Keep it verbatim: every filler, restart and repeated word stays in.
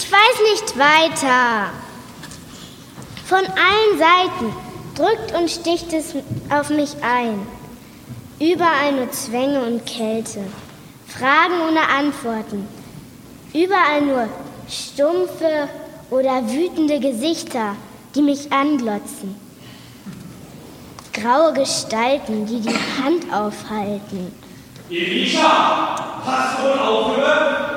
Ich weiß nicht weiter. Von allen Seiten drückt und sticht es auf mich ein. Überall nur Zwänge und Kälte, Fragen ohne Antworten. Überall nur stumpfe oder wütende Gesichter, die mich anglotzen. Graue Gestalten, die die Hand aufhalten. Elisha, hast du wohl aufgehört?